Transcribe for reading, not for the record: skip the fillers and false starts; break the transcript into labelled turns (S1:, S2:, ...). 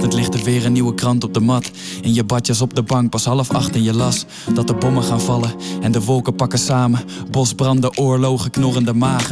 S1: Morgenochtend ligt er weer een nieuwe krant op de mat. In je badjas op de bank, pas 7:30 en je las dat de bommen gaan vallen en de wolken pakken samen. Bosbranden, oorlogen, knorrende magen.